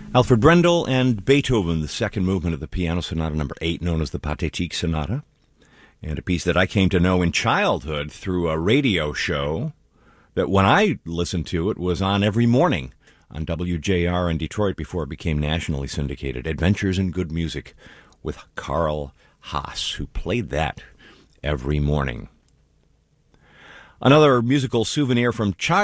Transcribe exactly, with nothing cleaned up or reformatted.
Alfred Brendel and Beethoven, the second movement of the Piano Sonata number eight, known as the Pathétique Sonata, and a piece that I came to know in childhood through a radio show that when I listened to it was on every morning on W J R in Detroit before it became nationally syndicated. Adventures in Good Music with Carl Haas, who played that every morning. Another musical souvenir from childhood.